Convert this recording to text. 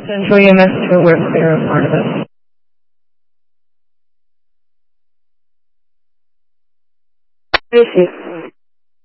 Central EMS to work there as part of it. Thank you.